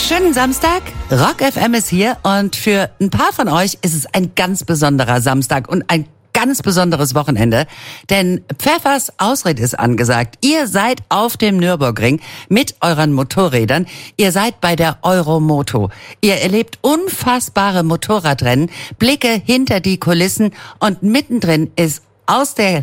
Schönen Samstag, Rock FM ist hier und für ein paar von euch ist es ein ganz besonderer Samstag und ein ganz besonderes Wochenende, denn Pfeffers Ausritt ist angesagt. Ihr seid auf dem Nürburgring mit euren Motorrädern. Ihr seid bei der Euromoto. Ihr erlebt unfassbare Motorradrennen, Blicke hinter die Kulissen und mittendrin ist aus der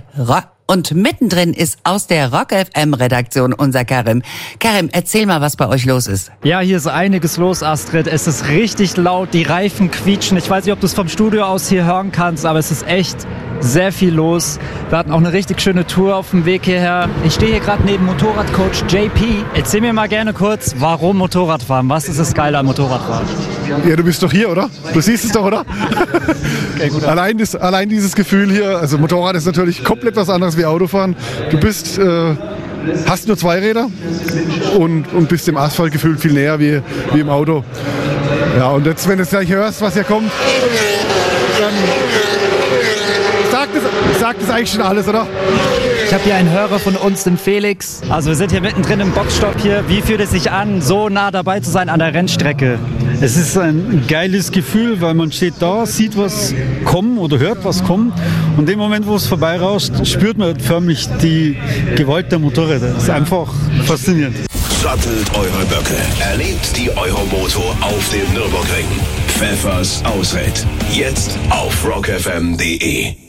Rock FM Redaktion unser Karim. Karim, erzähl mal, was bei euch los ist. Ja, hier ist einiges los, Astrid. Es ist richtig laut, die Reifen quietschen. Ich weiß nicht, ob du es vom Studio aus hier hören kannst, aber es ist echt sehr viel los. Wir hatten auch eine richtig schöne Tour auf dem Weg hierher. Ich stehe hier gerade neben Motorradcoach JP. Erzähl mir mal gerne kurz, warum Motorradfahren? Was ist das Geile am Motorradfahren? Ja, du bist doch hier, oder? Du siehst es doch, oder? Okay, gut. Allein dieses Gefühl hier, also Motorrad ist natürlich komplett was anderes wie Autofahren. Du bist, hast nur zwei Räder und bist dem Asphalt gefühlt viel näher wie im Auto. Ja, und jetzt, wenn du gleich hörst, was hier kommt, dann sagt das eigentlich schon alles, oder? Ich habe hier einen Hörer von uns, den Felix. Also wir sind hier mittendrin im Boxstopp hier. Wie fühlt es sich an, so nah dabei zu sein an der Rennstrecke? Es ist ein geiles Gefühl, weil man steht da, sieht was kommen oder hört was kommen. Und in dem Moment, wo es vorbeirauscht, spürt man förmlich die Gewalt der Motorräder. Das ist einfach faszinierend. Sattelt eure Böcke. Erlebt die Euromoto auf dem Nürburgring. Pfeffers Ausritt. Jetzt auf rockfm.de.